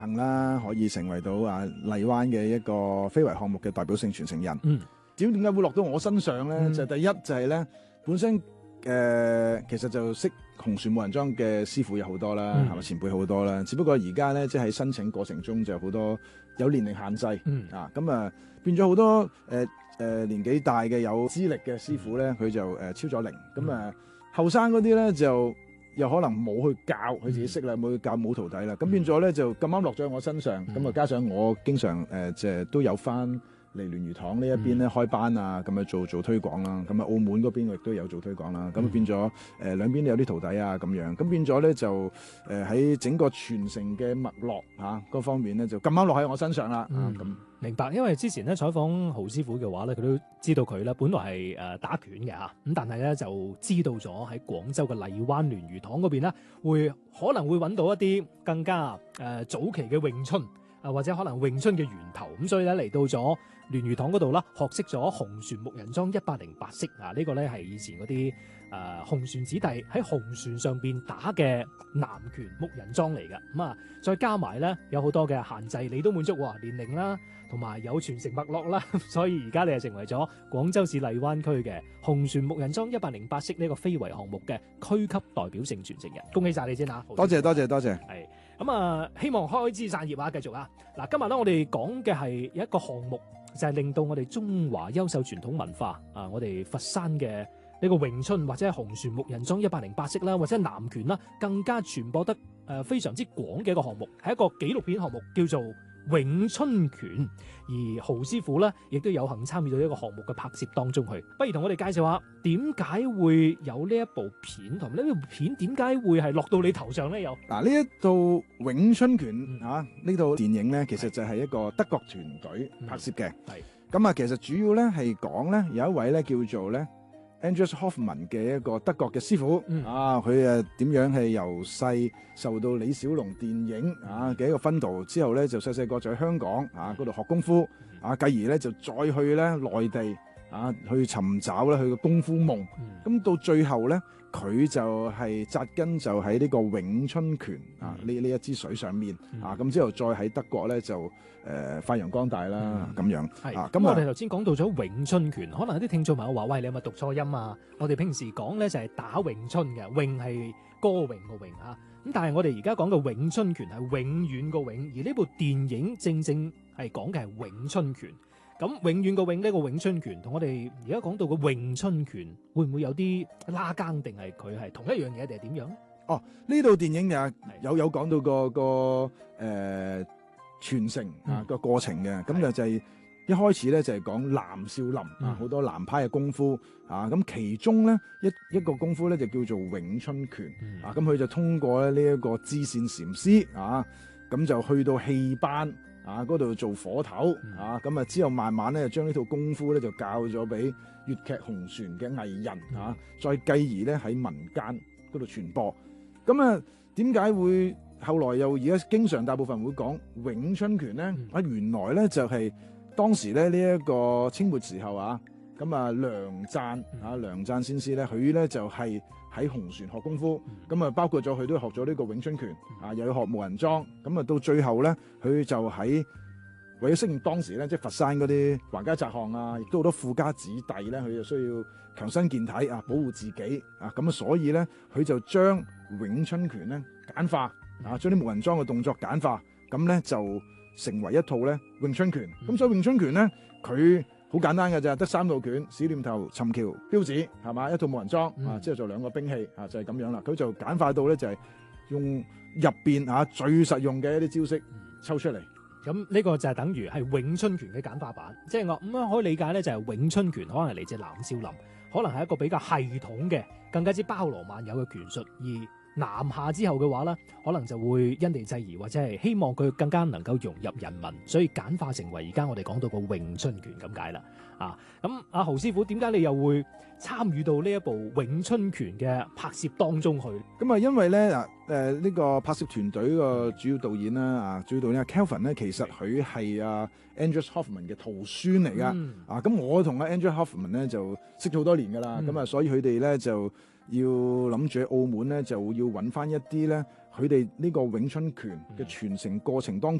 幸啦，可以成為到荔灣嘅一個非遺項目嘅代表性傳承人。至於點解會落到我身上咧？就第一就係咧，本身其實就識紅船木人樁嘅師傅有好多啦，係咪前輩好多啦？只不過而家咧，即係喺申請過程中就好多有年齡限制，咁變咗好多年紀大嘅有資歷嘅師傅咧，佢就超咗齡，咁後生嗰啲咧就又可能冇去教，佢自己識啦，冇去教冇徒弟啦，咁變咗咧就咁啱落咗喺我身上，咁加上我經常即係都有翻嚟聯誼堂呢一邊咧開班啊，咁做推廣啦，咁澳門嗰邊我亦都有做推廣啦，咁變咗兩邊都有啲徒弟啊咁樣，咁變咗咧就喺整個傳承嘅脈絡嗰方面咧就咁啱落喺我身上啦，咁。 明白，因為之前咧採訪豪師傅嘅話咧，佢都知道佢咧本來係打拳嘅嚇，咁但係咧就知道咗喺廣州嘅荔灣聯誼堂嗰邊咧，可能會揾到一啲更加早期嘅詠春或者可能詠春嘅源頭，咁所以咧嚟到咗聯誼堂嗰度啦，學識咗紅船木人樁108式呢個咧係以前嗰啲紅船子弟喺紅船上邊打嘅南拳木人樁嚟嘅，咁再加埋咧有好多嘅限制，你都滿足年齡啦，同埋有傳承脈絡啦，所以而家你係成為咗廣州市荔灣區嘅紅船木人樁108式呢個非遺項目嘅區級代表性傳承人，恭喜晒你先嚇！ 多謝。 係咁希望開枝散葉繼續啊！嗱，今日咧我哋講嘅係有一個項目，就係令到我哋中華優秀傳統文化我哋佛山嘅呢個詠春或者係紅船木人樁108式啦，或者南拳啦，更加傳播得非常之廣嘅一個項目，係一個紀錄片項目，叫做詠春拳。而豪師傅咧亦都有幸參與到呢個項目嘅拍攝當中去。不如同我哋介紹下點解會有呢一部片，同埋呢部片點解會係落到你頭上咧？有呢一套詠春拳呢套電影咧，其實就係一個德國團隊拍攝嘅。咁其實主要咧係講咧有一位咧叫做咧 Andreas Hoffmann 嘅一個德國嘅師傅佢點樣係由細受到李小龍電影嘅一個熏陶之後咧，就細細個就喺香港嗰度學功夫繼而咧就再去咧內地去尋找咧佢嘅功夫夢。咁到最後咧，佢就係紮根就喺呢個詠春拳呢一支水上面咁之後再喺德國咧就發揚光大啦咁樣。 咁我哋頭先講到咗詠春拳，可能有啲聽眾朋友話：喂，你係咪讀錯音啊？我哋平時講咧就係打詠春嘅，詠係歌詠個詠咁但係我哋而家講嘅詠春拳係永遠個永，而呢部電影正正係講嘅係詠春拳。咁永遠個永呢個詠春拳同我哋而家講到個詠春拳會唔會有啲拉更，定係佢係同一樣嘢，定係點樣咧？ 呢套電影有講到個傳承個過程嘅，咁就係一開始咧就係講南少林好多南派嘅功夫咁其中咧一個功夫咧就叫做詠春拳咁佢就通過咧呢一個知線禪師咁就去到戲班嗰度做火頭咁之後慢慢咧將呢套功夫咧就教咗俾粵劇紅船嘅藝人再繼而咧喺民間嗰度傳播。咁點解會後來又而家經常大部分會講詠春拳咧？原來咧就係當時咧呢一個清末時候梁贊先師咧，佢咧就係喺紅船學功夫，包括咗佢都學咗呢個詠春拳又要學木人樁，到最後咧佢就喺為咗適應當時咧即係佛山嗰啲橫街窄巷亦都好多富家子弟咧，佢就需要強身健體保護自己所以咧佢就將詠春拳咧簡化將啲木人樁嘅動作簡化，咁咧就成為一套咧詠春拳。所以詠春拳咧佢好簡單嘅咋，得3套拳：史念頭、尋橋、標指，係嘛？一套木人樁之後就2個兵器就係咁樣啦。佢就簡化到咧就係用入邊最實用嘅一啲招式抽出嚟。 咁呢個就係等於係詠春拳嘅簡化版，即係我咁樣可以理解咧，就係詠春拳可能係嚟自南少林，可能係一個比較系統嘅、更加之包羅萬有嘅拳術，而南下之後嘅話咧，可能就會因地制宜，或者係希望佢更加能夠融入人民，所以簡化成為而家我哋講到個詠春拳咁解啦。咁阿豪師傅，點解你又會參與到呢一部詠春拳嘅拍攝當中去？ 咁因為咧呢個拍攝團隊個主要導演啦主要導演Kelvin 咧，其實佢係Andreas Hoffmann 嘅徒孫嚟噶。咁我同Andreas Hoffmann 咧就識咗好多年噶啦。咁所以佢哋咧就要諗住喺澳門咧就要揾翻一啲咧佢哋呢個詠春拳嘅傳承過程當